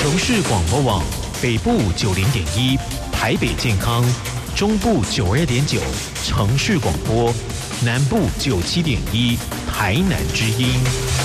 城市广播网北部90.1，台北健康，中部92.9，城市广播，南部97.1，台南之音。